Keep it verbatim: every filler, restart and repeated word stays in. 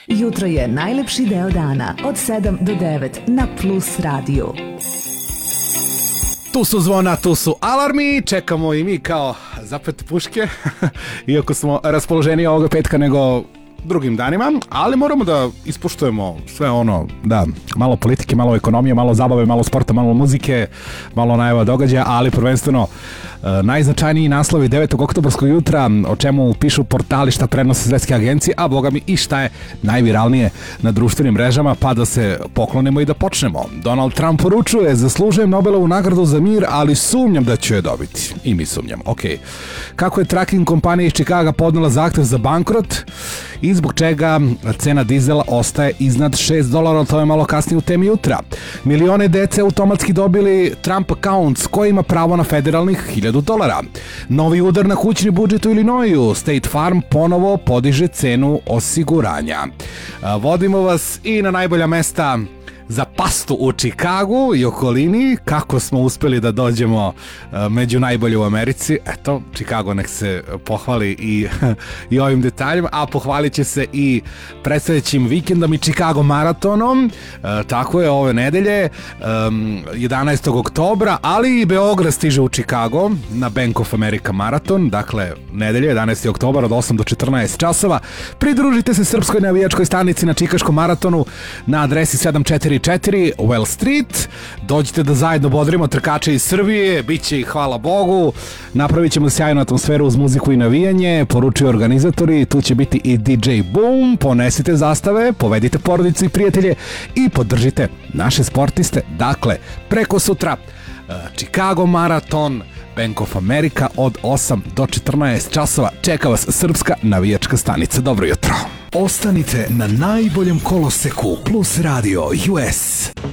Jutro je najlepši deo dana od sedam do devet na Plus radiju. Tu su zvona, tu su alarmi, čekamo i mi kao zapete puške, iako smo raspoloženi ovoga petka nego drugim danima, ali moramo da ispoštujemo sve ono, da, malo politike, malo ekonomije, malo zabave, malo sporta, malo muzike, malo najava događaja, ali prvenstveno najznačajniji naslovi devetog oktobarskog jutra, o čemu pišu portali, šta prenose svetske agencije, a boga mi i šta je najviralnije na društvenim mrežama, pa da se poklonimo i da počnemo. Donald Trump poručuje, zaslužujem Nobelovu nagradu za mir, ali sumnjam da ću je dobiti. I mi sumnjam, ok. Kako je tracking kompanija iz Čikaga podnela zahtev za bankrot i zbog čega cena dizela ostaje iznad šest dolara, to je malo kasnije u temi jutra. Milione dece automatski dobili Trump accounts, koji ima pravo na federalnih hiljadu dolara. Novi udar na kućni budžet u Illinoisu, State Farm ponovo podiže cenu osiguranja. Vodimo vas i na najbolja mesta za pastu u Čikagu i okolini, kako smo uspeli da dođemo među najbolje u Americi. Eto, Čikago nek se pohvali i, i ovim detaljima, a pohvalit će se i predstavljećim vikendom i Čikago maratonom. E, tako je, ove nedelje, um, jedanaestog oktobra, ali i Beograd stiže u Čikago na Bank of America maraton, dakle, nedelje, jedanaestog oktobra od osam do četrnaest časova. Pridružite se srpskoj navijačkoj stanici na Čikaškom maratonu na adresi sedam četiri četiri Well Street. Dođite da zajedno bodrimo trkače iz Srbije, bit će ih, hvala Bogu, napravit ćemo sjajnu atmosferu uz muziku i navijanje, poručuju organizatori, tu će biti i D J Boom, ponesite zastave, povedite porodicu i prijatelje i podržite naše sportiste. Dakle, preko sutra Chicago maraton, Bank of America od osam do četrnaest časova. Čeka vas srpska navijačka stanica. Dobro jutro. Ostanite na najboljem koloseku Plus Radio U S.